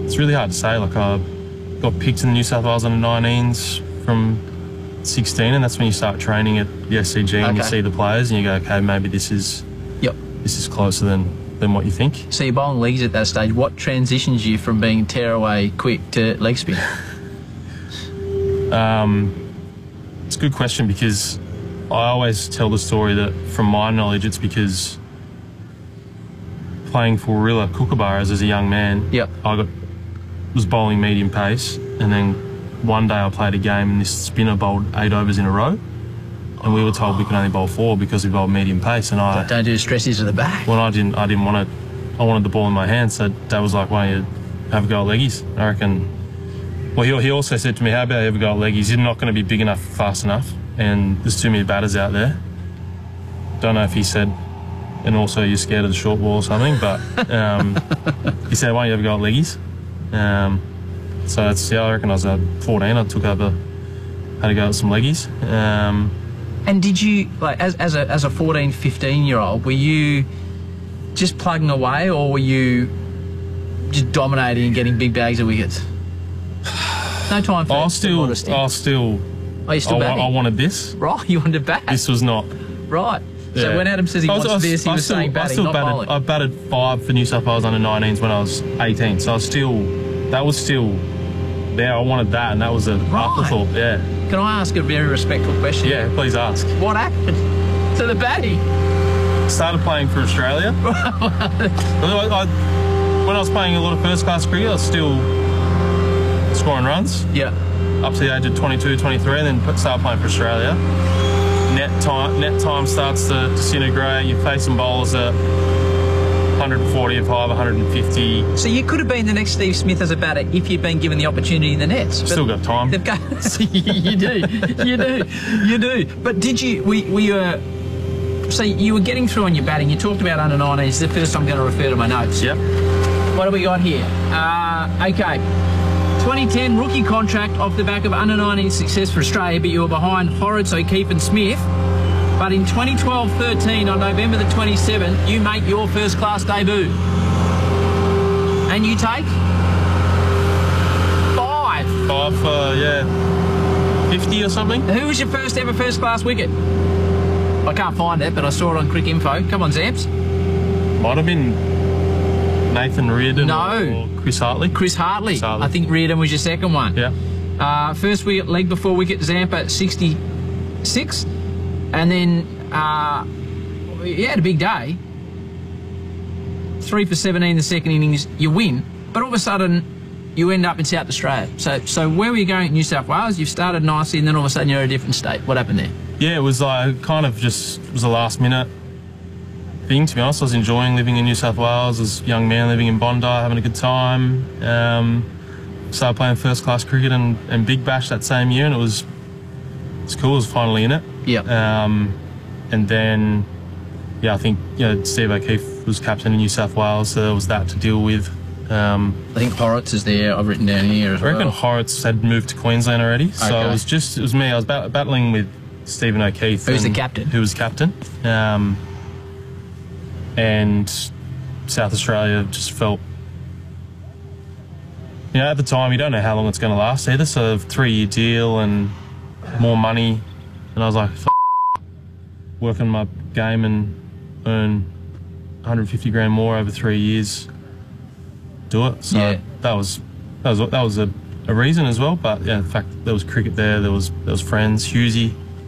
It's really hard to say. Like, I got picked in the New South Wales under-19s from 16, and that's when you start training at the SCG and you see the players and you go, okay, maybe this is closer than what you think. So you're bowling legs at that stage. What transitions you from being tearaway quick to leg spin? It's a good question, because I always tell the story that, from my knowledge, it's because playing for Warilla Kookaburras as a young man, I was bowling medium pace, and then one day I played a game and this spinner bowled 8 overs in a row, and we were told we could only bowl 4 because we bowled medium pace, and I don't do stresses to the back. Well, I didn't want it. I wanted the ball in my hand, so Dad was like, "Why don't you have a go at leggies?" I reckon. Well, he also said to me, "How about you have a go at leggies? You're not going to be big enough, fast enough, and there's too many batters out there." Don't know if he said, and also you're scared of the short ball or something, but he said, "Why don't you have a go at leggies?" So that's, I reckon I was 14. I had a go at some leggies. And did you, like, as a 14, 15-year-old, were you just plugging away, or were you just dominating and getting big bags of wickets? No time for modesty. I wanted this. Right, you wanted to bat. This was not. Right. So when Adam says he wants this, he was saying batting, not bowling. I batted 5 for New South Wales under-19s when I was 18, so that was still there. I wanted that, and that was an afterthought. Yeah. Can I ask a very respectful question? Yeah, please ask. What happened to the batting? Started playing for Australia. When I was playing a lot of first-class cricket, I was still scoring runs. Yeah. Up to the age of 22, 23, and then started playing for Australia. Net time starts to disintegrate. You're facing bowlers at 140 of 5, 150. So you could have been the next Steve Smith as a batter if you'd been given the opportunity in the nets. Still got time. You do. But did you? So you were getting through on your batting. You talked about under-19s. It's the first I'm going to refer to my notes. Yep. What do we got here? Okay. 2010 rookie contract off the back of under-19 success for Australia, but you were behind Horrocks, O'Keefe and Smith. But in 2012-13, on November the 27th, you make your first-class debut. And you take 5. 50 or something. Who was your first ever first-class wicket? I can't find it, but I saw it on Crick Info. Come on, Zamps. Might have been Nathan Reardon or Chris Hartley. Chris Hartley. I think Reardon was your second one. Yeah. First wicket, leg before wicket, Zampa 66. And then, you had a big day. 3 for 17 the second innings, you win. But all of a sudden, you end up in South Australia. So where were you going at New South Wales? You've started nicely, and then all of a sudden you're in a different state. What happened there? Yeah, it was like kind of just was a last minute thing, to be honest. I was enjoying living in New South Wales as a young man, living in Bondi, having a good time. Started playing first class cricket and Big Bash that same year, and it's cool. I was finally in it. Yeah. And then, I think Steve O'Keefe was captain in New South Wales, so there was that to deal with. I think Horrocks is there. I've written down here as well. I reckon Horrocks had moved to Queensland already, so it was me. I was battling with Stephen O'Keefe. Who's the captain? Who was captain. And South Australia just felt, at the time you don't know how long it's going to last either, so a 3-year deal and more money, and I was like, work on my game and earn 150 grand more over 3 years, do it. So that was a reason as well. But the fact that there was cricket there was friends. Hughesy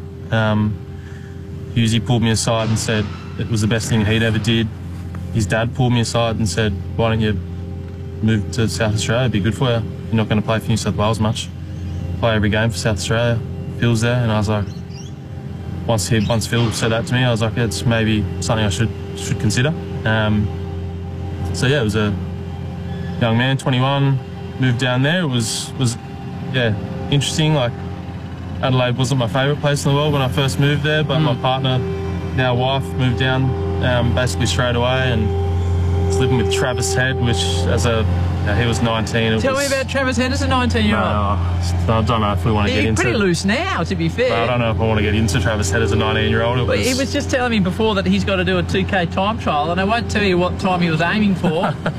pulled me aside and said it was the best thing he'd ever did. His dad pulled me aside and said, "Why don't you move to South Australia? It'd be good for you. You're not going to play for New South Wales much. Play every game for South Australia." Phil's there, and I was like, once Phil said that to me, I was like, it's maybe something I should consider. It was a young man, 21, moved down there. It was interesting. Like, Adelaide wasn't my favourite place in the world when I first moved there, but my partner, now wife, moved down basically straight away, and was living with Travis Head, which he was 19. Tell me about Travis Head as a 19-year-old. I don't know if we want to get into... He's pretty loose now, to be fair. I don't know if I want to get into Travis Head as a 19-year-old. He was just telling me before that he's got to do a 2K time trial, and I won't tell you what time he was aiming for,